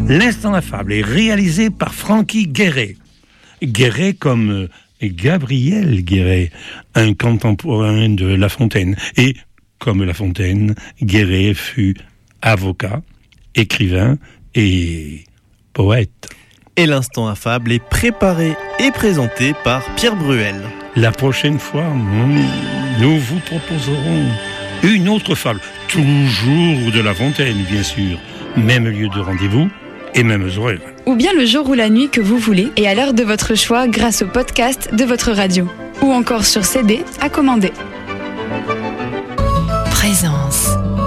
L'instant affable est réalisé par Francky Guéret. Guéret comme Gabriel Guéret, un contemporain de La Fontaine. Et comme La Fontaine, Guéret fut avocat, écrivain et poète. Et l'instant affable est préparé et présenté par Pierre Bruel. La prochaine fois, nous vous proposerons une autre fable, toujours de La Fontaine, bien sûr. Même lieu de rendez-vous et mêmes horaires. Ou bien le jour ou la nuit que vous voulez et à l'heure de votre choix grâce au podcast de votre radio. Ou encore sur CD à commander.